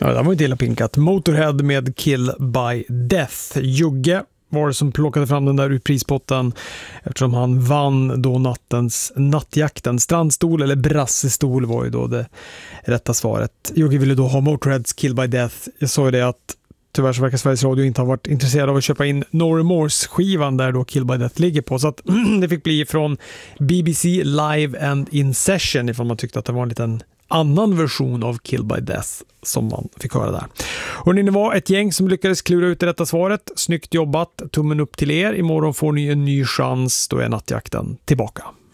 Ja, det var inte illa pinkat. Motorhead med Kill by Death. Jugge var det som plockade fram den där ur prispotten eftersom han vann då nattjakten. Strandstol eller brassestol var ju då det rätta svaret. Jugge ville då ha Motorheads Kill by Death. Jag sa ju det att tyvärr så verkar Sveriges Radio inte ha varit intresserad av att köpa in No Remorse-skivan där då Kill by Death ligger på. Så att det fick bli från BBC Live and In Session ifall man tyckte att det var en liten annan version av Kill by Death som man fick höra där. Och ni var ett gäng som lyckades klura ut det rätta svaret. Snyggt jobbat, tummen upp till er. Imorgon får ni en ny chans, då är nattjakten tillbaka.